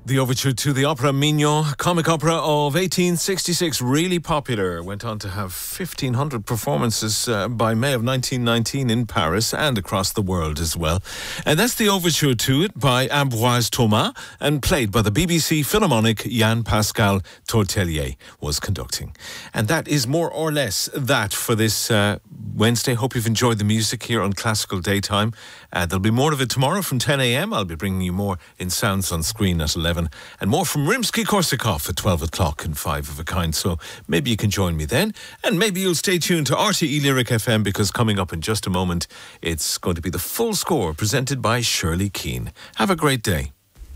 The overture to the opera Mignon, comic opera of 1866, really popular. Went on to have 1,500 performances by May of 1919 in Paris and across the world as well. And that's the overture to it by Ambroise Thomas and played by the BBC Philharmonic. Jan Pascal Tortelier was conducting. And that is more or less that for this Wednesday. Hope you've enjoyed the music here on Classical Daytime. There'll be more of it tomorrow from 10 a.m. I'll be bringing you more in Sounds on Screen at 11. And more from Rimsky-Korsakov at 12 o'clock and 5 of a kind. So maybe you can join me then. And maybe you'll stay tuned to RTE Lyric FM, because coming up in just a moment, it's going to be the full score presented by Shirley Keane. Have a great day.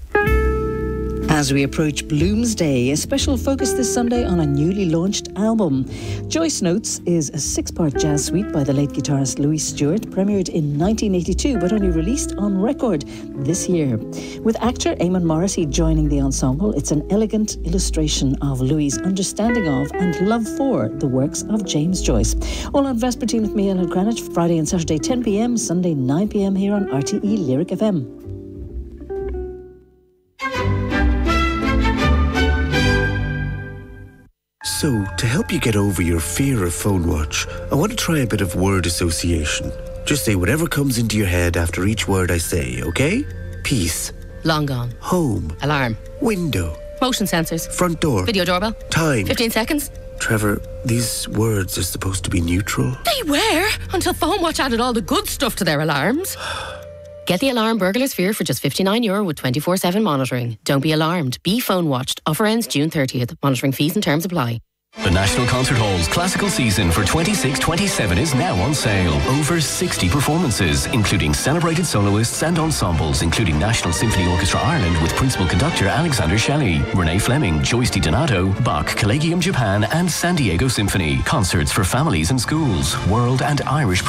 As we approach Bloomsday, a special focus this Sunday on a newly launched album. Joyce Notes is a 6-part jazz suite by the late guitarist Louis Stewart, premiered in 1982 but only released on record this year. With actor Eamon Morrissey joining the ensemble, it's an elegant illustration of Louis' understanding of and love for the works of James Joyce. All on Vespertine with me, Ellen Greenwich, Friday and Saturday 10 p.m, Sunday 9 p.m. here on RTE Lyric FM. So, to help you get over your fear of phone watch, I want to try a bit of word association. Just say whatever comes into your head after each word I say, okay? Peace. Long gone. Home. Alarm. Window. Motion sensors. Front door. Video doorbell. Time. 15 seconds. Trevor, these words are supposed to be neutral. They were, until Phone Watch added all the good stuff to their alarms. Get the alarm Burglar Sphere for just €59 with 24/7 monitoring. Don't be alarmed. Be phone watched. Offer ends June 30th. Monitoring fees and terms apply. The National Concert Hall's classical season for 26-27 is now on sale. Over 60 performances, including celebrated soloists and ensembles, including National Symphony Orchestra Ireland with principal conductor Alexander Shelley, Renee Fleming, Joyce DiDonato, Bach, Collegium Japan and San Diego Symphony. Concerts for families and schools, world and Irish